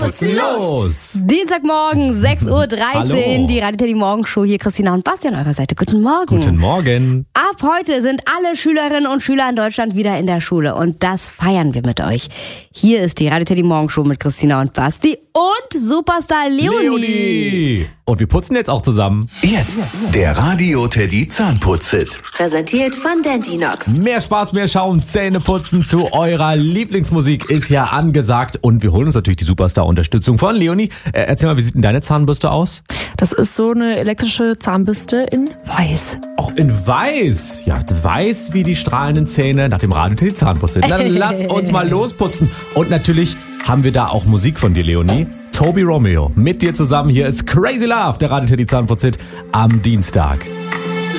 putzen los! Dienstagmorgen, 6.13 Uhr, Hallo. die Radio Teddy Morgenshow. Hier Christina und Basti an eurer Seite. Guten Morgen. Guten Morgen. Ab heute sind alle Schülerinnen und Schüler in Deutschland wieder in der Schule und das feiern wir mit euch. Hier ist die Radio Teddy Morgenshow mit Christina und Basti und Superstar Leonie. Und wir putzen jetzt auch zusammen. Jetzt der Radio Teddy Zahnputz-Hit. Präsentiert von Dentinox. Mehr Spaß, mehr Schaum, Zähneputzen zu eurer Lieblingsmusik ist ja angesagt. Und wir holen uns natürlich die Superstar-Unterstützung von Leonie. Erzähl mal, wie sieht denn deine Zahnbürste aus? Das ist so eine elektrische Zahnbürste in weiß. Auch in weiß. Ja, weiß wie die strahlenden Zähne nach dem Radio Teddy Zahnputz-Hit. Dann lass uns mal losputzen. Und natürlich haben wir da auch Musik von dir, Leonie. Toby Romeo mit dir zusammen. Hier ist Crazy Love, der Radio Teddy Zahnputz-Hit am Dienstag.